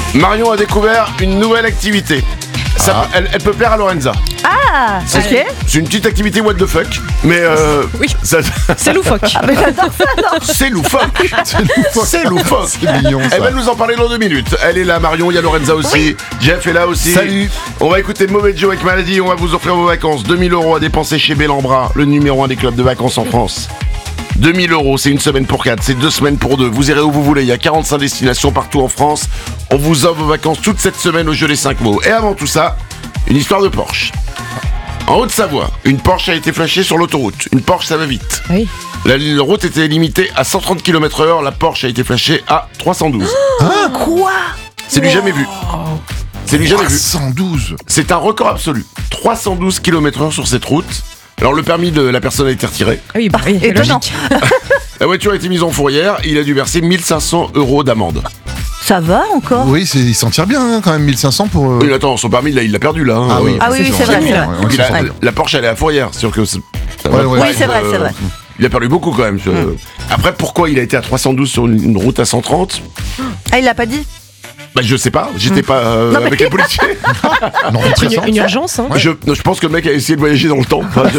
Marion a découvert une nouvelle activité. Elle peut plaire à Lorenza. Ah, ok. C'est une petite activité what the fuck, mais Oui. ça, C'est loufoque. Mais j'adore ça, non. c'est loufoque. C'est loufoque. C'est mignon, ça. Elle va nous en parler dans 2 minutes. Elle est là, Marion, il y a Lorenza aussi. Jeff est là aussi. Salut. On va écouter Mauvais Joe avec Maladie. On va vous offrir vos vacances. 2000 € à dépenser chez Bellambra, le numéro 1 des clubs de vacances en France. 2000 €, c'est une semaine pour 4, c'est 2 semaines pour 2. Vous irez où vous voulez, il y a 45 destinations partout en France. On vous offre vos vacances toute cette semaine au jeu des 5 mots. Et avant tout ça, une histoire de Porsche. En Haute-Savoie, une Porsche a été flashée sur l'autoroute. Une Porsche, ça va vite. Oui. La route était limitée à 130 km/h, la Porsche a été flashée à 312. Quoi? C'est du jamais vu. C'est du jamais vu. 112. C'est un record absolu. 312 km/h sur cette route. Alors le permis de la personne a été retiré. Ah oui, bah oui, Étonnant. logique. La voiture a été mise en fourrière. Il a dû verser 1500 € d'amende. Ça va encore? Oui, il s'en tire bien hein, quand même, 1500 pour... Oui, attends, son permis, là, il l'a perdu, là. hein. Ah oui, Ah oui, sûr. c'est vrai, c'est vrai. Puis Ouais, la Porsche, elle est à fourrière. C'est sûr que ça va Ouais, ouais. pas Oui, c'est être, vrai, c'est vrai. Il a perdu beaucoup, quand même. Après, pourquoi il a été à 312 sur une route à 130 ? Ah, il l'a pas dit? Bah, je sais pas. J'étais pas Non, mais- avec les policiers. Non, Une urgence, hein. Ouais. Je pense que le mec a essayé de voyager dans le temps. Enfin,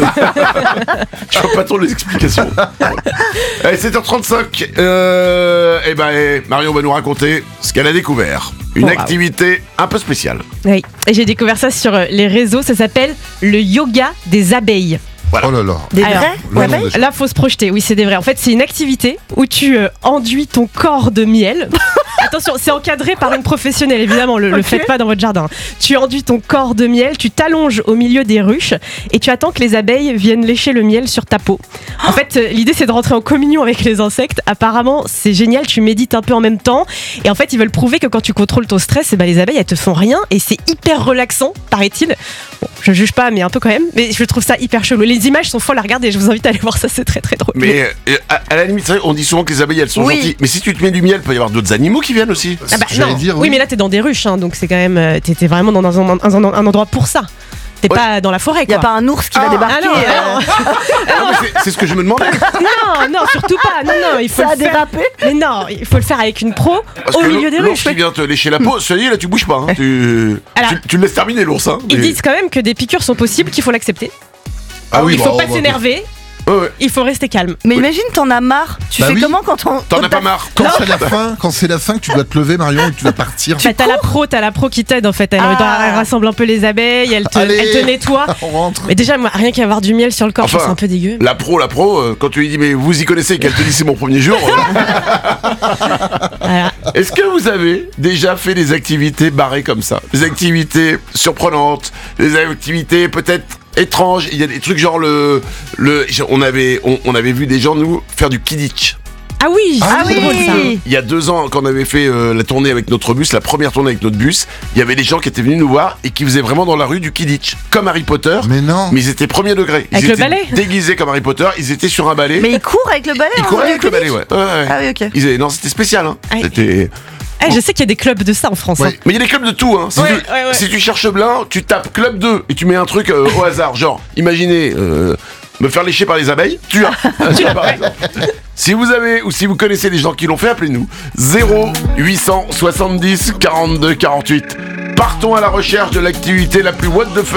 je vois pas trop les explications. Allez, 7h35. Marion va nous raconter ce qu'elle a découvert. Une Wow. activité un peu spéciale. Oui. Et j'ai découvert ça sur les réseaux. Ça s'appelle le yoga des abeilles. Oh là là. Des Alors, vrais? ouais, abeilles? non, Là, faut se projeter. Oui, c'est des vrais. En fait, c'est une activité où tu enduis ton corps de miel. Attention, c'est encadré par une professionnelle, évidemment. Le faites pas dans votre jardin. Tu enduis ton corps de miel, tu t'allonges au milieu des ruches et tu attends que les abeilles viennent lécher le miel sur ta peau. En fait, l'idée, c'est de rentrer en communion avec les insectes. Apparemment, c'est génial. Tu médites un peu en même temps. Et en fait, ils veulent prouver que quand tu contrôles ton stress, les abeilles, elles te font rien. Et c'est hyper relaxant, paraît-il. Bon, je juge pas, mais un peu quand même. Mais je trouve ça hyper chelou. Les images sont folles à regarder. Je vous invite à aller voir ça. C'est très très drôle. Mais à la limite, c'est vrai, on dit souvent que les abeilles, elles sont Oui. gentilles. Mais si tu te mets du miel, il peut y avoir d'autres animaux qui viennent aussi. Ah bah, J'allais non. dire, oui. oui. mais là t'es dans des ruches, hein, donc c'est quand même t'es vraiment dans un endroit pour ça. T'es Ouais. pas dans la forêt, Y quoi. a pas un ours qui va Ah débarquer? non, non. Ah, mais c'est ce que je me demandais. non, surtout pas. Non, il faut Ça a le faire. dérapé? Mais non, il faut le faire avec une pro Parce au que milieu des l'ours ruches. qui vient te lécher la peau, ça y est, là, tu bouges pas. Hein. Alors- Tu le laisses terminer, l'ours. Hein. Ils Mais- disent quand même que des piqûres sont possibles, qu'il faut l'accepter. Ah oui, Il faut bon, pas bah, s'énerver, Ouais, ouais. il faut rester calme. Mais imagine, t'en as marre. Tu Bah fais oui. comment quand on. T'en as pas marre. Quand c'est la fin que tu dois te lever, Marion, et que tu vas partir. Bah, t'as la pro qui t'aide en fait. Elle rassemble un peu les abeilles, elle Allez. te nettoie. On rentre. Mais déjà, moi, rien qu'avoir du miel sur le corps, je trouve Enfin, ça un peu dégueu. La pro, quand tu lui dis, mais vous y connaissez, qu'elle te dit c'est mon premier jour. Voilà. Est-ce que vous avez déjà fait des activités barrées comme ça? Des activités surprenantes, des activités peut-être étranges. Il y a des trucs genre on avait vu des gens nous faire du kidditch. Ah oui, Ah c'est drôle, ça. oui! Il y a 2 ans, quand on avait fait la tournée avec notre bus, la première tournée avec notre bus, il y avait des gens qui étaient venus nous voir et qui faisaient vraiment dans la rue du kidditch, comme Harry Potter. Mais non. Mais ils étaient premier degré. Ils Avec le étaient balai. déguisés comme Harry Potter. Ils étaient sur un balai. Mais il court avec le balai? Ils hein, couraient avec le balai, Quidditch? ouais. Ouais. Ah oui, ok. Non, c'était spécial. Hein. Ouais. C'était. Eh, je sais qu'il y a des clubs de ça en France. Ouais. hein. Mais il y a des clubs de tout. Hein. Si, Ouais, tu, ouais. si tu cherches blanc, tu tapes club 2 et tu mets un truc au hasard. Genre, imaginez me faire lécher par les abeilles. Tu as. Par exemple. Si vous avez ou si vous connaissez des gens qui l'ont fait, appelez-nous. 0870 42 48. Partons à la recherche de l'activité la plus what the fuck